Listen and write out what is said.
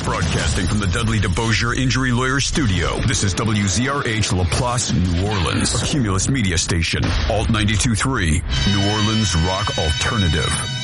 Broadcasting from the Dudley DeBosier Injury Lawyer Studio, this is WZRH LaPlace, New Orleans, a Cumulus media station, Alt 92.3, New Orleans Rock Alternative.